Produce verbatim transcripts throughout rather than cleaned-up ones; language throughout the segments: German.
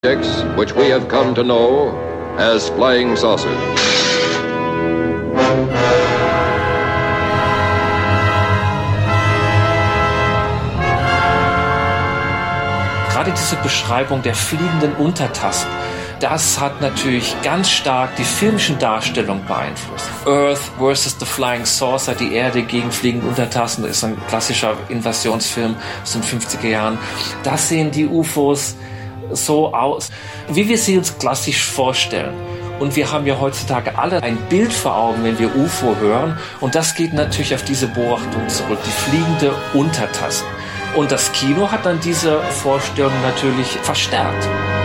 Which we have come to know as flying saucers. Gerade diese Beschreibung der fliegenden Untertassen, das hat natürlich ganz stark die filmischen Darstellungen beeinflusst. Earth versus the Flying Saucer, die Erde gegen fliegende Untertassen, das ist ein klassischer Invasionsfilm aus den fünfziger Jahren. Da sehen die U F Os so aus, wie wir sie uns klassisch vorstellen. Und wir haben ja heutzutage alle ein Bild vor Augen, wenn wir U F O hören. Und das geht natürlich auf diese Beobachtung zurück, die fliegende Untertasse. Und das Kino hat dann diese Vorstellung natürlich verstärkt.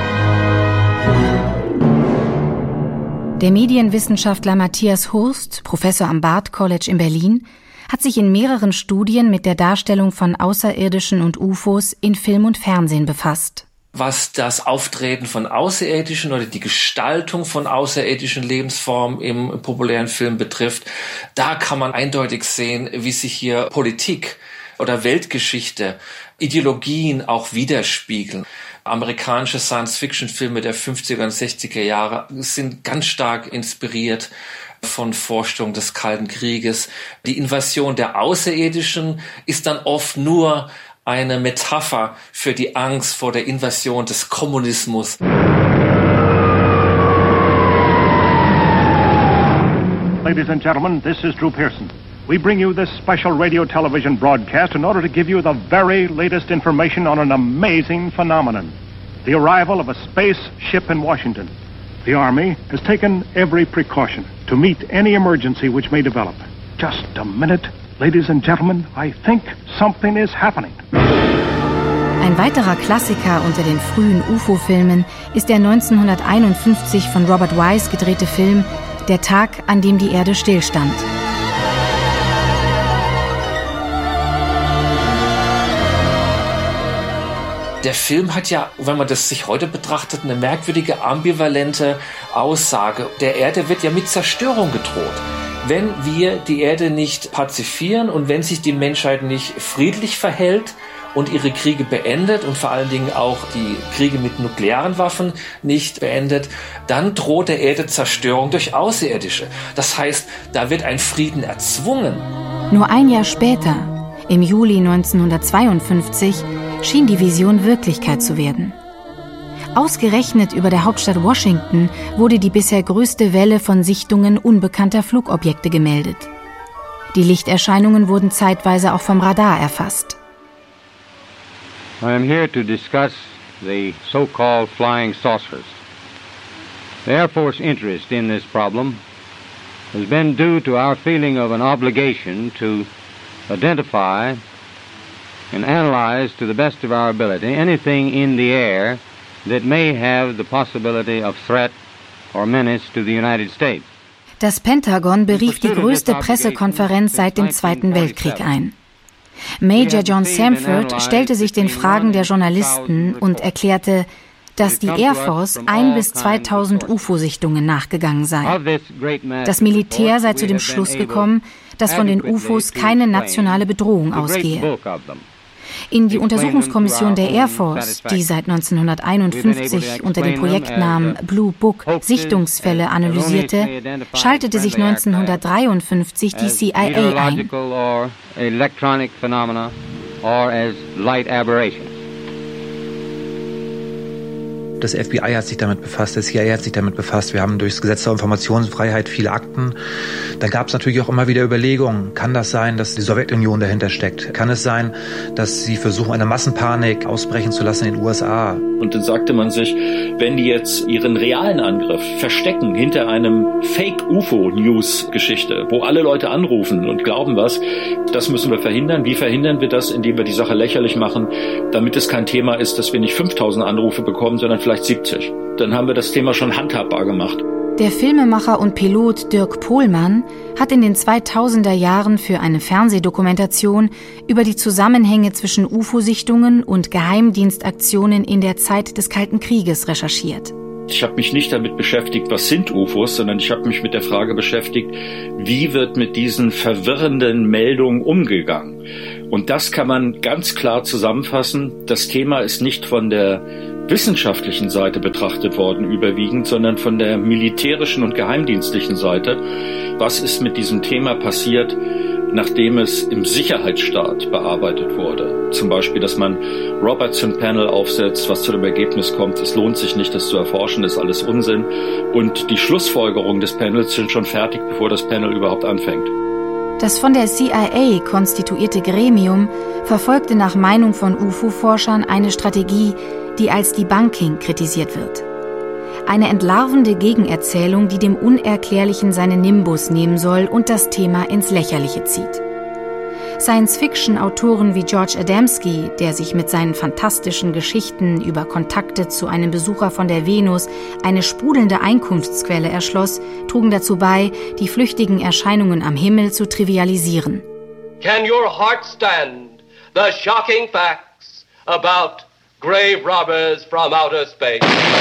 Der Medienwissenschaftler Matthias Hurst, Professor am Barth College in Berlin, hat sich in mehreren Studien mit der Darstellung von Außerirdischen und U F Os in Film und Fernsehen befasst. Was das Auftreten von Außerirdischen oder die Gestaltung von außerirdischen Lebensformen im populären Film betrifft, da kann man eindeutig sehen, wie sich hier Politik oder Weltgeschichte, Ideologien auch widerspiegeln. Amerikanische Science-Fiction-Filme der fünfziger und sechziger Jahre sind ganz stark inspiriert von Vorstellungen des Kalten Krieges. Die Invasion der Außerirdischen ist dann oft nur eine Metapher für die Angst vor der Invasion des Kommunismus. Ladies and gentlemen, this is Drew Pearson. We bring you this special radio-television broadcast in order to give you the very latest information on an amazing phenomenon. The arrival of a spaceship in Washington. The Army has taken every precaution to meet any emergency which may develop. Just a minute. Ladies and gentlemen, I think something is happening. Ein weiterer Klassiker unter den frühen U F O-Filmen ist der neunzehnhunderteinundfünfzig von Robert Wise gedrehte Film Der Tag, an dem die Erde stillstand. Der Film hat ja, wenn man das sich heute betrachtet, eine merkwürdige, ambivalente Aussage. Der Erde wird ja mit Zerstörung gedroht. Wenn wir die Erde nicht pazifieren und wenn sich die Menschheit nicht friedlich verhält und ihre Kriege beendet und vor allen Dingen auch die Kriege mit nuklearen Waffen nicht beendet, dann droht der Erde Zerstörung durch Außerirdische. Das heißt, da wird ein Frieden erzwungen. Nur ein Jahr später, im Juli neunzehnhundertzweiundfünfzig, schien die Vision Wirklichkeit zu werden. Ausgerechnet über der Hauptstadt Washington wurde die bisher größte Welle von Sichtungen unbekannter Flugobjekte gemeldet. Die Lichterscheinungen wurden zeitweise auch vom Radar erfasst. I am here to discuss the so-called flying saucers. The Air Force interest in this problem has been due to our feeling of an obligation to identify and analyze to the best of our ability anything in the air that may have the possibility of threat or menace to the United States. Das Pentagon berief die größte Pressekonferenz seit dem Zweiten Weltkrieg ein. Major John Samford stellte sich den Fragen der Journalisten und erklärte, dass die Air Force ein bis zweitausend U F O-Sichtungen nachgegangen sei. Das Militär sei zu dem Schluss gekommen, dass von den U F Os keine nationale Bedrohung ausgehe. In die Untersuchungskommission der Air Force, die seit neunzehnhunderteinundfünfzig unter dem Projektnamen Blue Book Sichtungsfälle analysierte, schaltete sich neunzehnhundertdreiundfünfzig die C I A ein. Das F B I hat sich damit befasst, das C I A hat sich damit befasst. Wir haben durchs Gesetz zur Informationsfreiheit viele Akten. Da gab es natürlich auch immer wieder Überlegungen. Kann das sein, dass die Sowjetunion dahinter steckt? Kann es sein, dass sie versuchen, eine Massenpanik ausbrechen zu lassen in den U S A? Und dann sagte man sich, wenn die jetzt ihren realen Angriff verstecken hinter einem Fake-U F O-News-Geschichte, wo alle Leute anrufen und glauben was, das müssen wir verhindern. Wie verhindern wir das? Indem wir die Sache lächerlich machen, damit es kein Thema ist, dass wir nicht fünftausend Anrufe bekommen, sondern vielleicht siebzig. Dann haben wir das Thema schon handhabbar gemacht. Der Filmemacher und Pilot Dirk Pohlmann hat in den zweitausender Jahren für eine Fernsehdokumentation über die Zusammenhänge zwischen U F O-Sichtungen und Geheimdienstaktionen in der Zeit des Kalten Krieges recherchiert. Ich habe mich nicht damit beschäftigt, was sind U F Os, sondern ich habe mich mit der Frage beschäftigt, wie wird mit diesen verwirrenden Meldungen umgegangen? Und das kann man ganz klar zusammenfassen. Das Thema ist nicht von der wissenschaftlichen Seite betrachtet worden überwiegend, sondern von der militärischen und geheimdienstlichen Seite. Was ist mit diesem Thema passiert, nachdem es im Sicherheitsstaat bearbeitet wurde? Zum Beispiel, dass man Robertson-Panel aufsetzt, was zu dem Ergebnis kommt, es lohnt sich nicht, das zu erforschen, das ist alles Unsinn. Und die Schlussfolgerungen des Panels sind schon fertig, bevor das Panel überhaupt anfängt. Das von der C I A konstituierte Gremium verfolgte nach Meinung von U F O-Forschern eine Strategie, die als Debunking kritisiert wird. Eine entlarvende Gegenerzählung, die dem Unerklärlichen seinen Nimbus nehmen soll und das Thema ins Lächerliche zieht. Science-Fiction-Autoren wie George Adamski, der sich mit seinen fantastischen Geschichten über Kontakte zu einem Besucher von der Venus eine sprudelnde Einkunftsquelle erschloss, trugen dazu bei, die flüchtigen Erscheinungen am Himmel zu trivialisieren. Can your heart stand the shocking facts about grave robbers from outer space?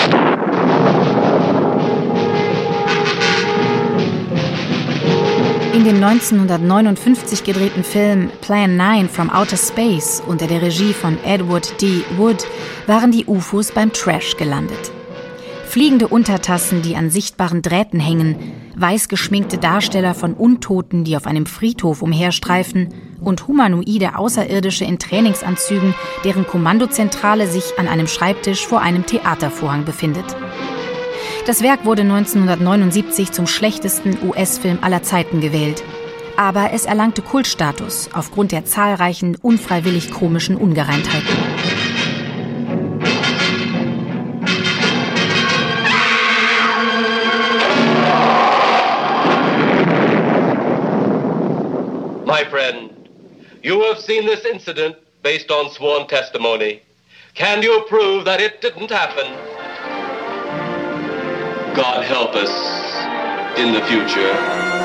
In dem neunzehnhundertneunundfünfzig gedrehten Film Plan neun from Outer Space unter der Regie von Edward D. Wood waren die U F Os beim Trash gelandet. Fliegende Untertassen, die an sichtbaren Drähten hängen, weiß geschminkte Darsteller von Untoten, die auf einem Friedhof umherstreifen und humanoide Außerirdische in Trainingsanzügen, deren Kommandozentrale sich an einem Schreibtisch vor einem Theatervorhang befindet. Das Werk wurde neunzehnhundertneunundsiebzig zum schlechtesten U S-Film aller Zeiten gewählt. Aber es erlangte Kultstatus aufgrund der zahlreichen unfreiwillig komischen Ungereimtheiten. My friend, you have seen this incident based on sworn testimony. Can you prove that it didn't happen? God help us in the future.